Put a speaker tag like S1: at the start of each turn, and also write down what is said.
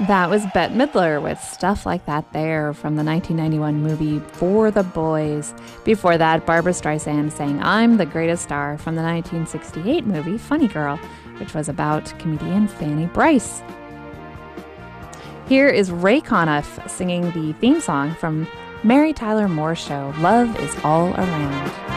S1: That was Bette Midler with Stuff Like That There from the 1991 movie For the Boys. Before that, Barbra Streisand sang I'm the Greatest Star from the 1968 movie Funny Girl, which was about comedian Fanny Brice. Here is Ray Conniff singing the theme song from Mary Tyler Moore's show, Love Is All Around.